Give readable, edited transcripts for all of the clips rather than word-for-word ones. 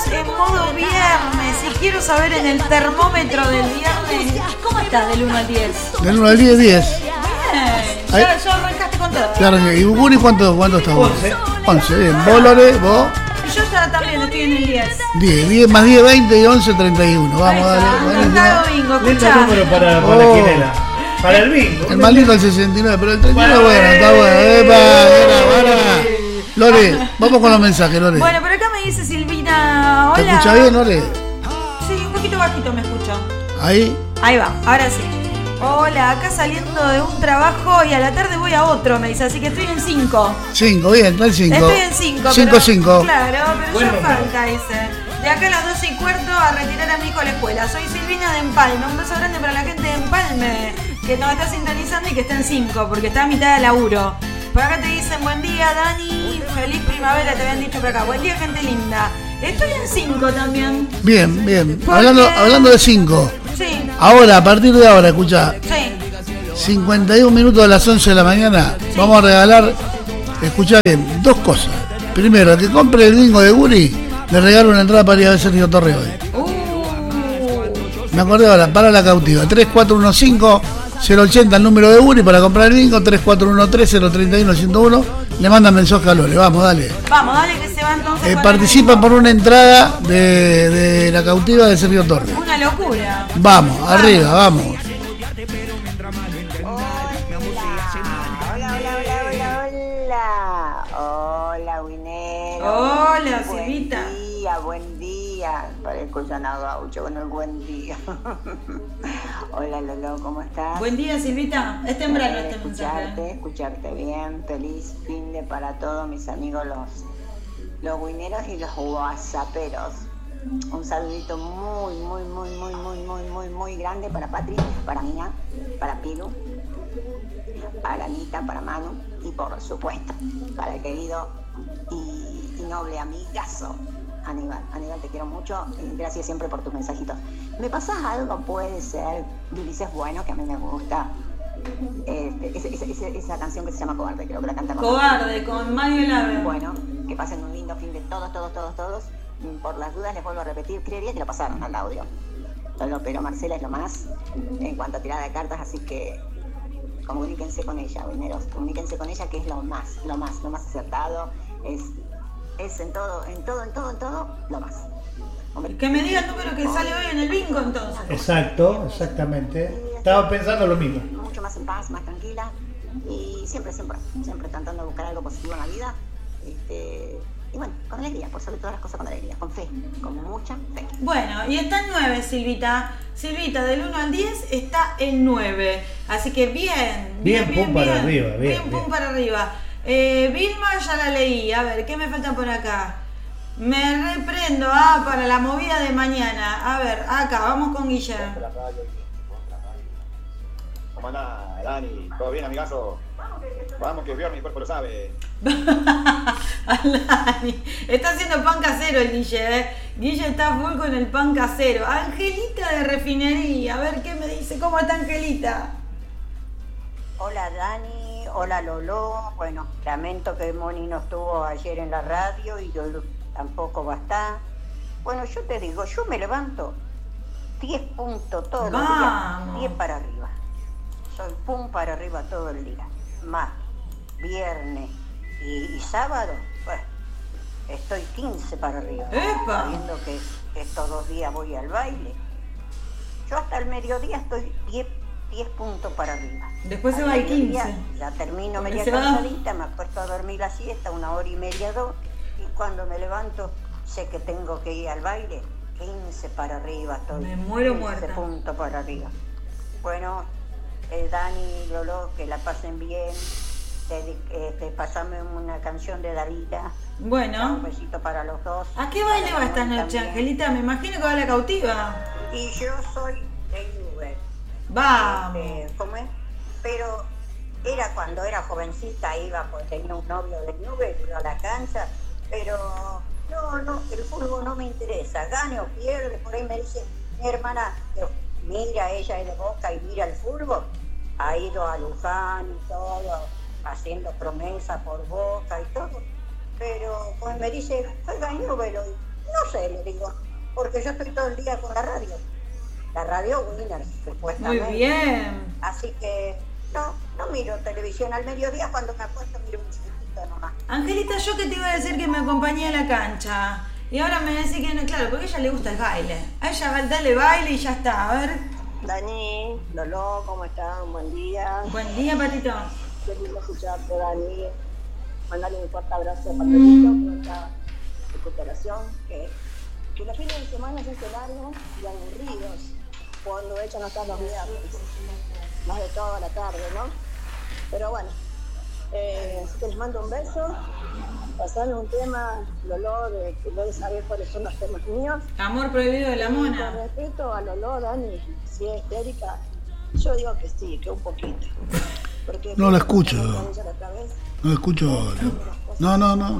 en modo viernes y quiero saber en el termómetro del viernes, ¿cómo estás del 1 al 10? Del 1 al 10, 10. Bien, ya arrancaste con todo. Claro, ¿y Guri cuánto está? 11. 11, bien. ¿Vos, Lore? ¿Vos? Yo ya también estoy en el 10. 10, 10 más 10, 20 y 11, 31. Vamos, dale. Está bingo, Lindo escuchá. número para la quinela. Para el bingo. El maldito el 69, pero el 31 bueno, está bueno. Epa. Lore, vamos con los mensajes, Lore. Bueno, pero acá me dice Silvina, hola. ¿Te escucha bien, Lore? Sí, un poquito bajito me escucho. Ahí. Ahí va, ahora sí. Hola, acá saliendo de un trabajo y a la tarde voy a otro, me dice, así que estoy en 5. 5, bien, está el 5. Estoy en 5. 5, 5. Claro, pero Bueno, ya falta, dice. De acá a las 12:15 a retirar a mi hijo a la escuela. Soy Silvina de Empalme. Un beso grande para la gente de Empalme que nos está sintonizando y que está en 5 porque está a mitad de laburo. Por acá te dicen buen día, Dani. Feliz primavera, te habían dicho por acá. Buen día, gente linda. Estoy en 5 también. Bien, bien. Porque- Hablando de 5. Sí, Ahora, a partir de ahora, escucha. sí. 51 minutos a las 11 de la mañana. Vamos a regalar, escuchá bien, 2 cosas. Primero, el que compre el bingo de Guri, le regalo una entrada para ir a ver Sergio Torre hoy. Me acordé ahora, para la cautiva. 3415-080 el número de Guri para comprar el bingo. 3413-031-101. Le mandan mensaje a Lore. Vamos, dale. Vamos, dale que se va entonces. con Participan por una entrada de la cautiva de Sergio Torre. una locura. Vamos, arriba, vamos. Hola, Winero. Hola, Silvita. Buen día. Parezco Yana Gaucho con el buen día. Hola, Lolo, ¿cómo estás? Buen día, Silvita. Es temprano este mensaje. Escucharte bien. Feliz fin de para todos mis amigos los wineros y los whatsapperos. Un saludito muy grande para Patri, para Mina, para Pilu, para Anita, para Manu y por supuesto para el querido y noble amigazo Aníbal. Aníbal, te quiero mucho y gracias siempre por tus mensajitos. ¿Me pasas algo? Puede ser de Ulises Bueno, que a mí me gusta. Esa canción que se llama Cobarde, creo que la canta Cobarde, con Mario Lave. Bueno, que pasen un lindo fin de todos. Por las dudas les vuelvo a repetir, creería que lo pasaron al audio. Pero Marcela es lo más en cuanto a tirada de cartas, así que comuníquense con ella, veneros, comuníquense con ella, que es lo más acertado, es en todo, lo más. Hombre, Que me diga el número que sale hoy en el bingo entonces. Exacto, exactamente. Estaba pensando lo mismo. mucho más en paz, más tranquila y siempre tratando de buscar algo positivo en la vida. Y bueno, con alegría, por sobre todas las cosas con alegría, con fe, con mucha fe. Bueno, y está en 9, Silvita. Silvita, del 1 al 10 está en 9. Así que bien Pum para arriba, bien. Pum para arriba. Vilma ya la leí. A ver, ¿qué me falta por acá? Me reprendo para la movida de mañana. A ver, acá, vamos con Guillermo. ¿Cómo andás, Dani? ¿Todo bien, amigazo? Vamos, que es viernes, mi cuerpo lo sabe. Dani, está haciendo pan casero el Guille, Guille está full con el pan casero. Angelita de Refinería, a ver qué me dice, ¿cómo está Angelita? Hola Dani, hola Lolo. Bueno, lamento que Moni no estuvo ayer en la radio y yo tampoco va a estar. Bueno, yo te digo, yo me levanto 10 puntos todos los días, 10 para arriba. Soy pum para arriba todo el día. Más viernes y sábado, bueno, estoy 15 para arriba. ¡Epa! Sabiendo que estos 2 días voy al baile. Yo hasta el mediodía estoy 10 puntos para arriba. Después se Al va al mediodía 15. Ya termino Porque media se va. cansadita, me acuesto a dormir la siesta, 1 hora y media, 2, y cuando me levanto sé que tengo que ir al baile, 15 para arriba estoy. Me muero 15 muerta. puntos para arriba. Bueno, Dani, Lolo, que la pasen bien. Pasame una canción de Dalila. Bueno, Un besito para los dos. ¿a qué baile va esta Moni noche, también. Angelita? Me imagino que va a la cautiva. Y yo soy de Uber. Vamos. ¿Cómo es? Pero era cuando era jovencita, iba porque tenía un novio de Uber, iba a la cancha, pero no, el fútbol no me interesa, gane o pierde. Por ahí me dice mi hermana, que mira, ella es de Boca y mira el fútbol, ha ido a Luján y todo, haciendo promesas por Boca y todo, pero pues me dice, juega Newell hoy. No sé, le digo, porque yo estoy todo el día con la radio. La radio Winner, supuestamente. Muy bien. Así que no miro televisión al mediodía, cuando me acuesto miro un chiquitito nomás. Angelita, yo que te iba a decir que me acompañé a la cancha. Y ahora me decís que no, claro, porque a ella le gusta el baile. A ella va a darle baile y ya está. A ver. Dani, Lolo, ¿cómo están? Buen día. Buen día, Patito. Qué lindo escucharte, Dani. Mandarle un fuerte abrazo a Patito por esta recuperación. Que los fines de semana se hacen largos y aburridos cuando echan hasta los viernes. Más de toda la tarde, ¿no? Pero bueno, así que les mando un beso. Pasarme un tema, Lolo, de saber cuáles son los temas míos. Amor prohibido de la mona. Con respeto a Lolo, Dani, si es histérica, yo digo que sí, que un poquito. Porque No lo escucho. No lo escucho. No. No,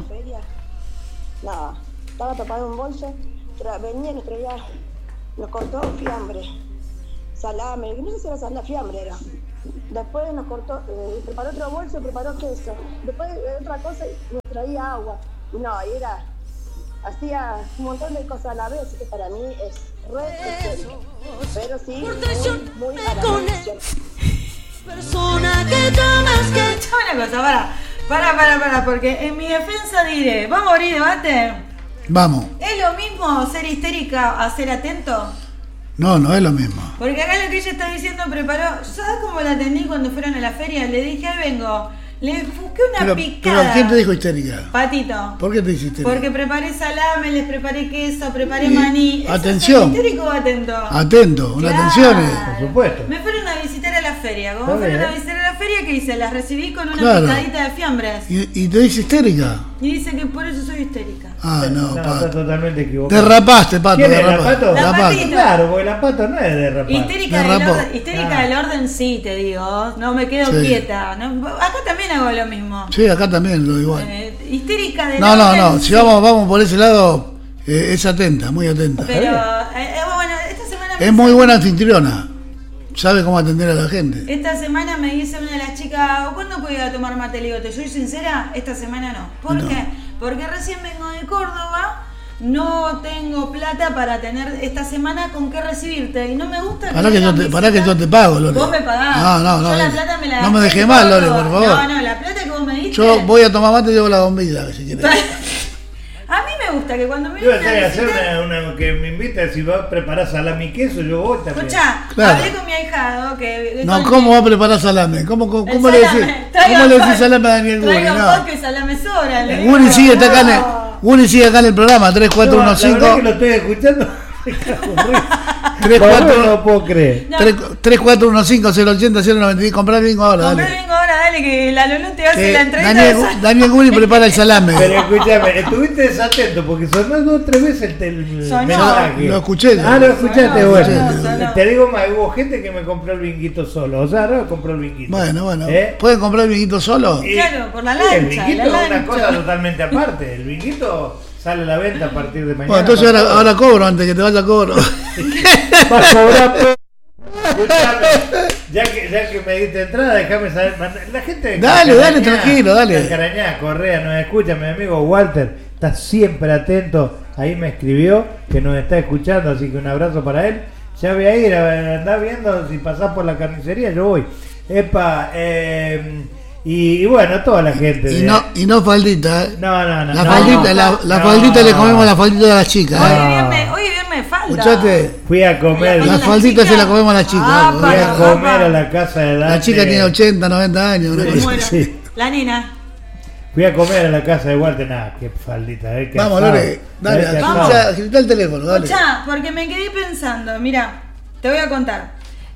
estaba tapado en un bolso, venía y nos traía, nos cortó fiambre, salame, no sé si era salame, fiambre era. Después nos cortó, preparó otro bolso, preparó queso. Después otra cosa y nos traía agua. Y no, y hacía un montón de cosas a la vez, que para mí es re histérico. Pero sí, muy agradable. Persona que tomas que... Escuchame una cosa, para, porque en mi defensa diré, ¿vamos a abrir debate? Vamos. ¿Es lo mismo ser histérica a ser atento? No es lo mismo. Porque acá lo que ella está diciendo preparó. ¿Sabes cómo la atendí cuando fueron a la feria? Le dije, ahí vengo. Le busqué una picada. ¿Pero quién te dijo histérica? Patito. ¿Por qué te hiciste histérica? Porque preparé salame, les preparé queso, preparé maní. Atención. ¿Es histérico o atento? Atento, una Claro. atención. Por supuesto. Me fueron a visitar a la feria. Como Está fueron bien. a visitar a la feria, ¿qué hice? Las recibí con una Claro. picadita de fiambres. ¿Y te dice histérica? Y dice que por eso soy histérica. Ah, no, Está Pato. totalmente equivocado. Derrapaste, Pato. ¿Quién es, derrapaste. la Pato? La Patito. Claro, porque la Pato no es derrapar. Histérica, Derrapó. histérica del orden sí, te digo. No me quedo Sí. quieta. No, acá también hago lo mismo. Sí, acá también lo igual. Histérica del No, orden si sí. vamos por ese lado, es atenta, muy atenta. Pero, bueno, esta semana... Es muy buena anfitriona. Sabe cómo atender a la gente. Esta semana me dice una de las chicas, ¿cuándo puedo ir a tomar mate? Le digo, te soy sincera, esta semana no. ¿Por No. qué? Porque recién vengo de Córdoba, no tengo plata para tener esta semana con qué recibirte. Y no me gusta Pará que vengan yo te pago, Lore. Vos me pagás. No, Yo la plata me la no me gasté dejé en mal, Lore, Córdoba. por favor. No, la plata que vos me diste... Yo voy a tomar mate y llevo la bombilla, si querés. A mí me gusta que cuando me Yo vienen voy a a hacer visitar... una que me invita, si va a preparar salami y queso, yo voy también. Escuchá, Claro. hablé con mi ahijado que... No, con- ¿cómo va a preparar salame? ¿Cómo el le salame. decís? Traigan ¿Cómo le decís pan. salame a Daniel Guri? Traigan No. pan que salame sobra. le digo. Guri sigue acá en el, No. Guri sigue acá en el programa, No, la verdad que lo 3415 estoy escuchando. cuatro- No puedo creer. No. 3415-080-090. Comprar bingo ahora, Compré dale. el bingo ahora, dale, que la Lulú te hace Que la entrevista de esa- Daniel Guri prepara el salame. Pero escúchame, estuviste desatento porque sonó 2 o 3 veces el Sonó. mensaje. Lo escuché. Ah, lo escuchaste, Sonó, bueno. sonó. Te digo más, hubo gente que me compró el binguito solo. O sea, no compró el binguito. Bueno. ¿Eh? ¿Pueden comprar el binguito solo? Y- Claro, por la sí, lancha, El binguito la es una lancha. cosa totalmente aparte. El binguito sale a la venta a partir de mañana. Bueno, entonces ahora cobro, antes que te vaya cobro. Va a cobrar. Escuchame, ya que me diste entrada, déjame saber. La gente de Dale, Carañá, tranquilo, dale. de Carañá, Correa, nos escucha. Mi amigo Walter está siempre atento. Ahí me escribió que nos está escuchando, así que un abrazo para él. Ya voy a ir, andá viendo si pasás por la carnicería, yo voy. Epa, y bueno, toda la gente. Y no faldita, ¿eh? No. La faldita, la faldita le comemos la faldita de las chicas, Hoy ¿eh? es viernes de falda. Escuchate, Fui a comer. la faldita se la comemos a las chicas. Ah, Fui ¿eh? a comer a la casa de Dante. La chica tiene 80, 90 años. una Me cosa muero. así. Sí. La nena. Fui a comer a la casa de Walter, nada, qué faldita, qué Vamos, asado, Lore, dale, qué Vamos. asado. agita el teléfono, dale. Escuchá, porque me quedé pensando, mira, te voy a contar.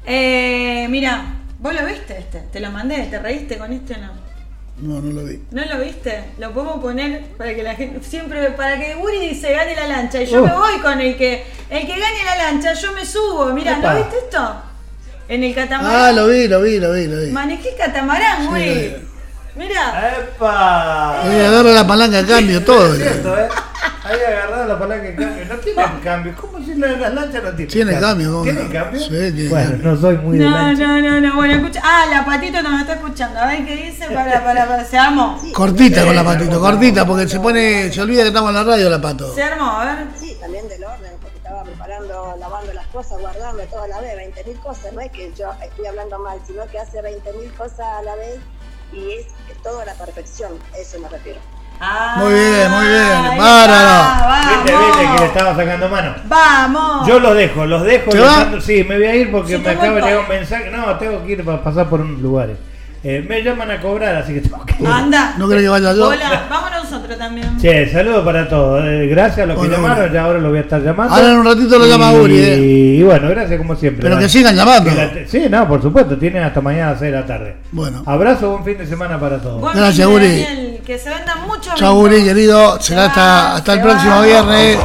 Mira, vos lo viste este, te lo mandé, ¿te reíste con este o no? No lo vi. ¿No lo viste? Lo podemos poner para que la gente, siempre, para que Guri se gane la lancha. Y yo me voy con el que gane la lancha, yo me subo. Mira, Epa. ¿no viste esto? En el catamarán. Ah, lo vi. Manejé catamarán, Guri. Mira. ¡Epa! Agarra la palanca a cambio, todo. Es cierto, Ahí agarrado la palanca de cambio. No tiene cambio. ¿Cómo si la lancha no tiene? Tiene cambio, ¿cómo ¿Tiene no? cambio? Sí, tiene bueno, cambio. no soy muy de lancha. No. Bueno, escucha. La Patito nos está escuchando. A ver qué dice para. Se armó. Cortita con la Patito, cortita, porque se olvida que estamos en la radio la Pato. Se armó, a ver. Sí, también del orden, porque estaba preparando, lavando las cosas, guardando toda la vez, 20.000 cosas. No es que yo estoy hablando mal, sino que hace 20.000 cosas a la vez y es todo a la perfección, eso me refiero. Muy bien, ahí páralo. Viste que le estaba sacando mano. Vamos. Yo los dejo. ¿Te va? Sí, me voy a ir porque Sí, me te acaba de voy, llegar un mensaje. No, tengo que ir para pasar por unos lugares. Me llaman a cobrar, así que tengo que ir. Anda. ¿No querés que vaya yo? Hola, vámonos nosotros también. Che, saludos para todos. Gracias a los que Hola, llamaron, hola. ya ahora lo voy a estar llamando. Ahora en un ratito lo llama Uri, Y bueno, gracias como siempre. Pero Dani. que sigan llamando. Sí, no, por supuesto, tienen hasta mañana a 6 de la tarde. Bueno. Abrazo, buen fin de semana para todos. Buen Gracias, fin de Uri. Daniel, que se vendan muchos. Chau, Uri, querido. Será hasta el próximo viernes.